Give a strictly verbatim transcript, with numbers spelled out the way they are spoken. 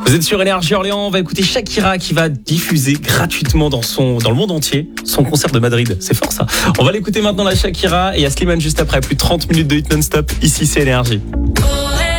Vous êtes sur Énergie Orléans, on va écouter Shakira qui va diffuser gratuitement dans, son, dans le monde entier son concert de Madrid. C'est fort ça. On va l'écouter maintenant, la Shakira, et il y a Slimane juste après. Plus de trente minutes de hit non-stop. Ici c'est Énergie.